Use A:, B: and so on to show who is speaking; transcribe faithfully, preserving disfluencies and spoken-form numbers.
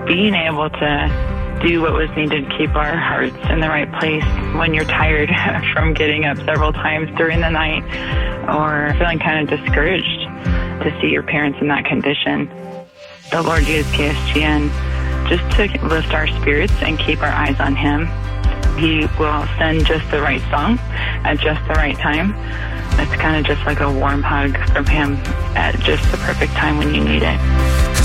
A: being able to do what was needed to keep our hearts in the right place when you're tired from getting up several times during the night or feeling kind of discouraged to see your parents in that condition. The Lord used P S G N just to lift our spirits and keep our eyes on Him. He will send just the right song at just the right time. It's kind of just like a warm hug from Him at just the perfect time when you need it.